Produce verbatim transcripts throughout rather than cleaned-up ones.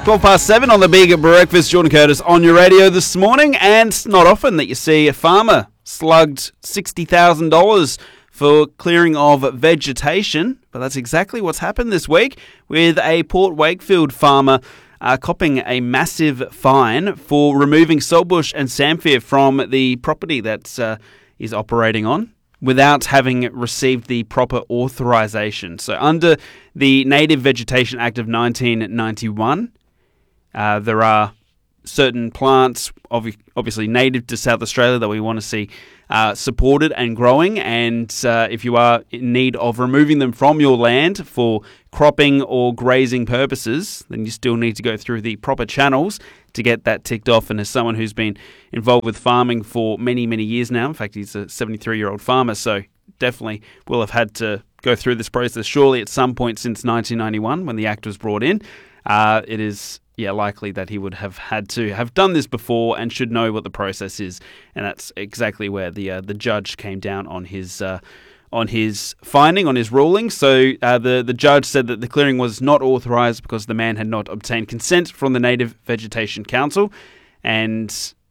twelve past seven on the Big Breakfast. Jordan Curtis on your radio this morning, and it's not often that you see a farmer slugged sixty thousand dollars for clearing of vegetation, but that's exactly what's happened this week with a Port Wakefield farmer uh, copping a massive fine for removing saltbush and samphire from the property that uh, is operating on without having received the proper authorisation. So under the Native Vegetation Act of nineteen ninety-one, uh, there are certain plants, obvi- obviously native to South Australia, that we want to see uh, supported and growing. And uh, if you are in need of removing them from your land for cropping or grazing purposes, then you still need to go through the proper channels to get that ticked off. And as someone who's been involved with farming for many, many years now, in fact, he's a seventy-three-year-old farmer, so definitely will have had to go through this process surely at some point since nineteen ninety-one when the Act was brought in. Uh, it is yeah, likely that he would have had to have done this before and should know what the process is. And that's exactly where the uh, the judge came down on his uh, on his finding, on his ruling. So uh, the, the judge said that the clearing was not authorised because the man had not obtained consent from the Native Vegetation Council, and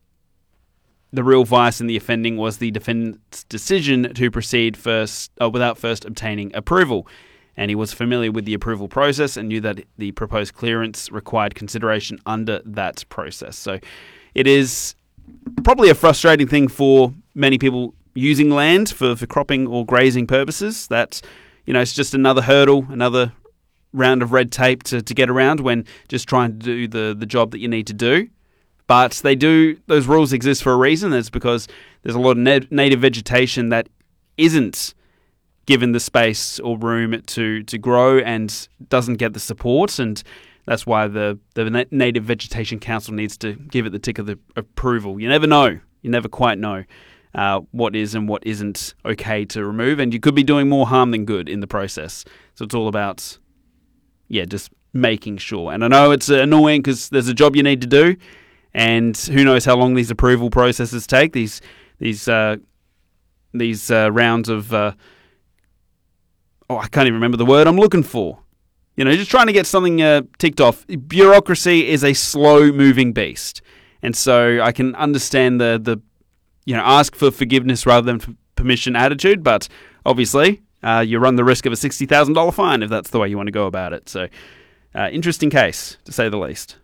the real vice in the offending was the defendant's decision to proceed first uh, without first obtaining approval. And he was familiar with the approval process and knew that the proposed clearance required consideration under that process. So it is probably a frustrating thing for many people using land for, for cropping or grazing purposes. That, you know, it's just another hurdle, another round of red tape to, to get around when just trying to do the, the job that you need to do. But they do, those rules exist for a reason. It's because there's a lot of na- native vegetation that isn't given the space or room to, to grow and doesn't get the support, and that's why the, the Native Vegetation Council needs to give it the tick of the approval. You never know. You never quite know uh, what is and what isn't okay to remove, and you could be doing more harm than good in the process. So it's all about, yeah, just making sure. And I know it's annoying because there's a job you need to do, and who knows how long these approval processes take, these these uh, these uh, rounds of... Uh, Oh, I can't even remember the word I'm looking for. You know, just trying to get something uh, ticked off. Bureaucracy is a slow-moving beast. And so I can understand the, the you know, ask for forgiveness rather than for permission attitude, but obviously uh, you run the risk of a sixty thousand dollars fine if that's the way you want to go about it. So, uh, interesting case, to say the least.